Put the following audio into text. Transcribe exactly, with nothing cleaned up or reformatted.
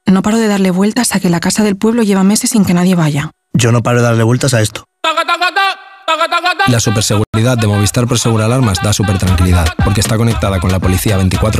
No paro de darle vueltas a que la casa del pueblo lleva meses sin que nadie vaya. Yo no paro de darle vueltas a esto. La superseguridad de Movistar Prosegur Alarmas da súper tranquilidad, porque está conectada con la policía veinticuatro